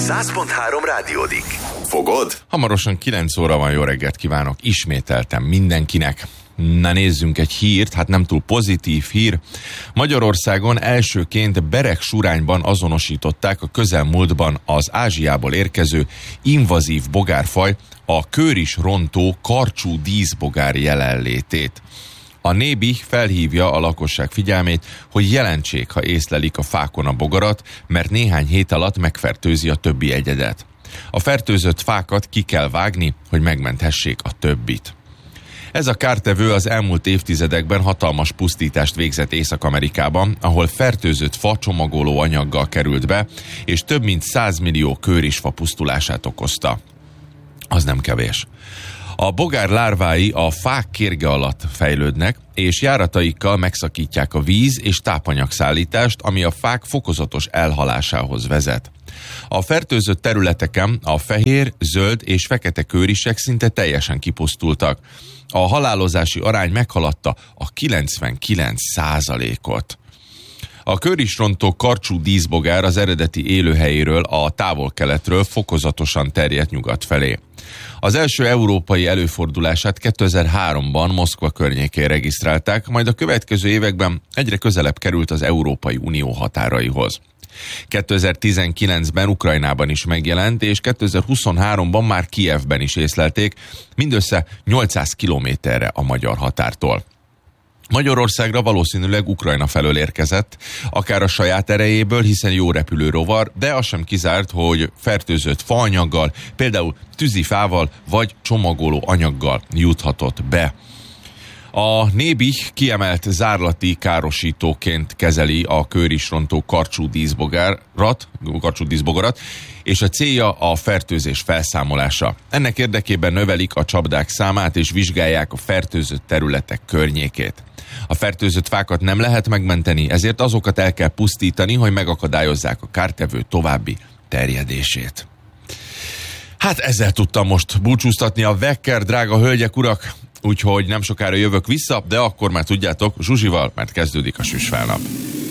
100.3 rádiódik. Fogod? Hamarosan 9 óra van, jó reggelt kívánok ismételtem mindenkinek. Na nézzünk egy hírt, hát nem túl pozitív hír. Magyarországon elsőként Beregsurányban azonosították a közelmúltban az Ázsiából érkező invazív bogárfaj, a kőrisrontó karcsú díszbogár jelenlétét. A NÉBI felhívja a lakosság figyelmét, hogy jelentsék, ha észlelik a fákon a bogarat, mert néhány hét alatt megfertőzi a többi egyedet. A fertőzött fákat ki kell vágni, hogy megmenthessék a többit. Ez a kártevő az elmúlt évtizedekben hatalmas pusztítást végzett Észak-Amerikában, ahol fertőzött fa csomagoló anyaggal került be, és több mint 100 millió kőrisfa pusztulását okozta. Az nem kevés. A bogár lárvái a fák kérge alatt fejlődnek, és járataikkal megszakítják a víz és tápanyagszállítást, ami a fák fokozatos elhalásához vezet. A fertőzött területeken a fehér, zöld és fekete kőrisek szinte teljesen kipusztultak. A halálozási arány meghaladta a 99%-ot. A kőrisrontó karcsú díszbogár az eredeti élőhelyéről, a távol-keletről fokozatosan terjedt nyugat felé. Az első európai előfordulását 2003-ban Moszkva környékén regisztrálták, majd a következő években egyre közelebb került az Európai Unió határaihoz. 2019-ben Ukrajnában is megjelent, és 2023-ban már Kijevben is észlelték, mindössze 800 kilométerre a magyar határtól. Magyarországra valószínűleg Ukrajna felől érkezett, akár a saját erejéből, hiszen jó repülő rovar, de az sem kizárt, hogy fertőzött faanyaggal, például tűzifával vagy csomagoló anyaggal juthatott be. A NÉBI kiemelt zárlati károsítóként kezeli a kőrisrontó karcsú díszbogarat, és a célja a fertőzés felszámolása. Ennek érdekében növelik a csapdák számát és vizsgálják a fertőzött területek környékét. A fertőzött fákat nem lehet megmenteni, ezért azokat el kell pusztítani, hogy megakadályozzák a kártevő további terjedését. Hát ezzel tudtam most búcsúztatni a Vekker, drága hölgyek, urak, úgyhogy nem sokára jövök vissza, de akkor már tudjátok, Zsuzsival, mert kezdődik a Süsfelnap.